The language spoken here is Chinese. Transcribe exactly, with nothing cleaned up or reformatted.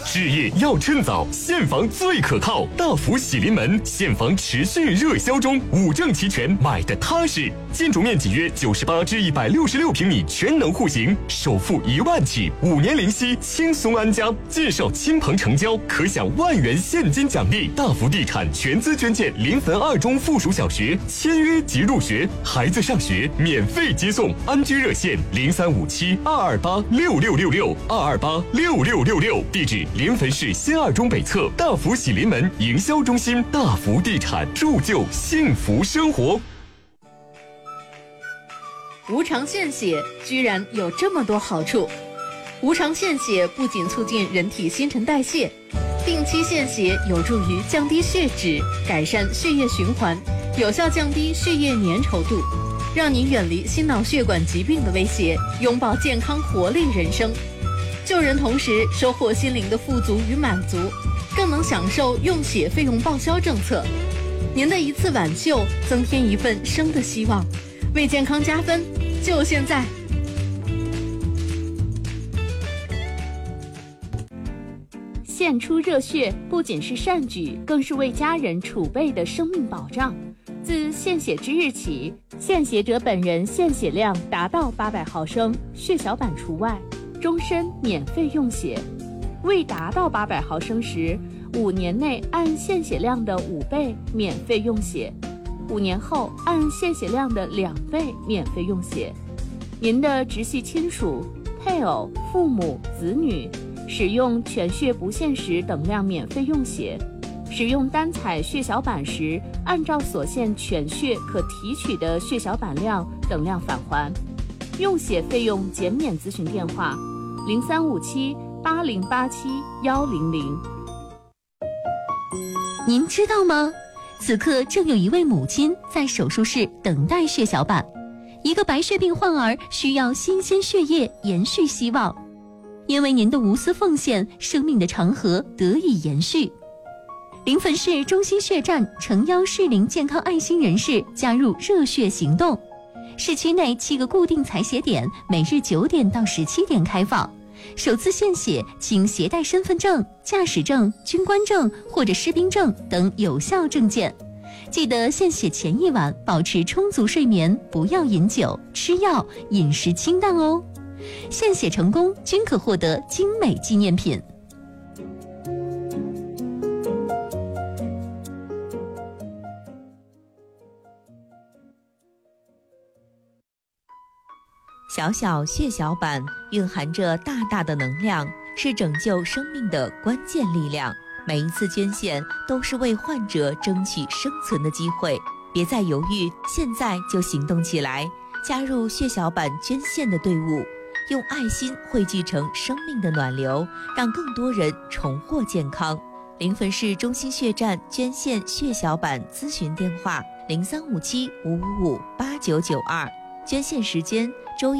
置业要趁早，现房最可靠。大福喜临门，现房持续热销中，五证齐全，买的踏实。建筑面积约九十八至一百六十六平米，全能户型，首付一万起，五年零息，轻松安家。介绍亲朋成交，可享万元现金奖励。大福地产全资捐建临汾二中附属小学，签约即入学，孩子上学免费接送。安居热线零三五七二二八六六六六二二八六六六六，地址临汾市新二中北侧大福喜临门营销中心。大福地产，铸就幸福生活。 无偿献血居然有这么多好处。无偿献血不仅促进人体新陈代谢，定期献血有助于降低血脂，改善血液循环，有效降低血液粘稠度，让你远离心脑血管疾病的威胁，拥抱健康活力人生。救人同时收获心灵的富足与满足，更能享受用血费用报销政策。您的一次挽救，增添一份生的希望，为健康加分，就现在！献出热血不仅是善举，更是为家人储备的生命保障。自献血之日起，献血者本人献血量达到八百毫升，血小板除外，终身免费用血。未达到八百毫升时，五年内按献血量的五倍免费用血，五年后按献血量的两倍免费用血。您的直系亲属、配偶、父母、子女使用全血不限时等量免费用血，使用单采血小板时，按照所献全血可提取的血小板量等量返还。用血费用减免咨询电话：零三五七八零八七幺零零。 您知道吗？此刻正有一位母亲在手术室等待血小板，一个白血病患儿需要新鲜血液延续希望。因为您的无私奉献，生命的长河得以延续。临汾市中心血站诚邀适龄健康爱心人士加入热血行动。市区内七个固定采血点，每日九点到十七点开放。首次献血请携带身份证、驾驶证、军官证或者士兵证等有效证件。记得献血前一晚保持充足睡眠，不要饮酒、吃药，饮食清淡哦。献血成功均可获得精美纪念品。 小小血小板蕴含着大大的能量，是拯救生命的关键力量。每一次捐献都是为患者争取生存的机会，别再犹豫，现在就行动起来，加入血小板捐献的队伍，用爱心汇聚成生命的暖流，让更多人重获健康。临汾市中心血站捐献血小板咨询电话：零三五七五五五八九九二，捐献时间周一